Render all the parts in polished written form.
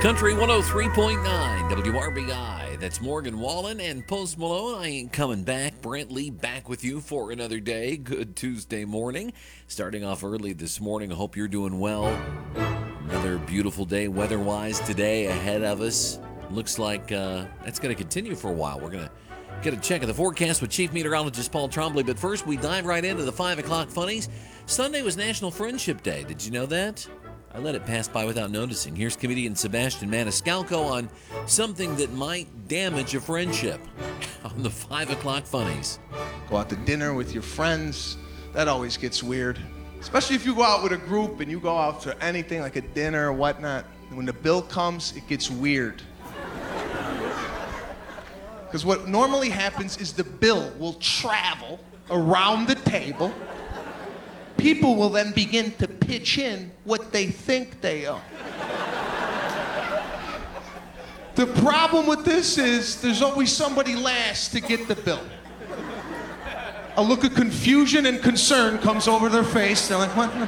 Country 103.9 WRBI. That's Morgan Wallen and Post Malone. I ain't coming back. Brent Lee back with you for another day. Good Tuesday morning. Starting off early this morning. I hope you're doing well. Another beautiful day weather-wise today ahead of us. Looks like that's going to continue for a while. We're going to get a check of the forecast with Chief Meteorologist Paul Trombley. But first, we dive right into the 5 o'clock funnies. Sunday was National Friendship Day. Did you know that? I let it pass by without noticing. Here's comedian Sebastian Maniscalco on something that might damage a friendship on the 5 o'clock funnies. Go out to dinner with your friends. That always gets weird. Especially if you go out with a group and you go out to anything like a dinner or whatnot. And when the bill comes, it gets weird. Because what normally happens is the bill will travel around the table. People will then begin to pitch in what they think they owe. The problem with this is there's always somebody last to get the bill. A look of confusion and concern comes over their face. They're like, what?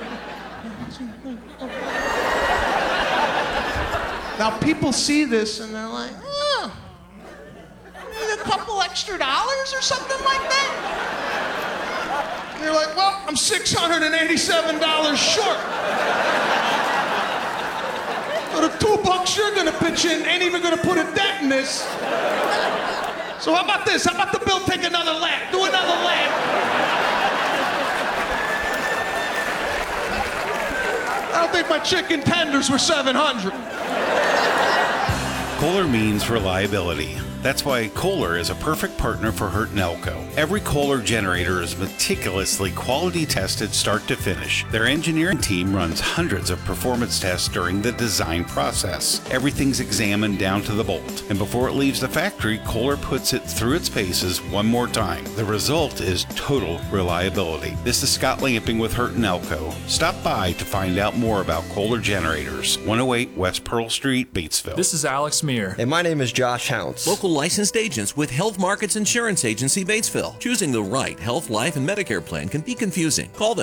Now people see this and they're like, oh, a couple extra dollars or something like that? You're like, well, I'm $687 short. So the $2 you're gonna pitch in ain't even gonna put a dent in this. So how about this? How about the bill take another lap? Do another lap. I don't think my chicken tenders were $700. Kohler means reliability. That's why Kohler is a perfect partner for Hurt and Elko. Every Kohler generator is meticulously quality tested start to finish. Their engineering team runs hundreds of performance tests during the design process. Everything's examined down to the bolt. And before it leaves the factory, Kohler puts it through its paces one more time. The result is total reliability. This is Scott Lamping with Hurt and Elko. Stop by to find out more about Kohler generators. 108 West Pearl Street, Batesville. This is Alex Meir. And my name is Josh Hounts. Local licensed agents with Health Markets Insurance Agency, Batesville. Choosing the right health, life, and Medicare plan can be confusing. Call them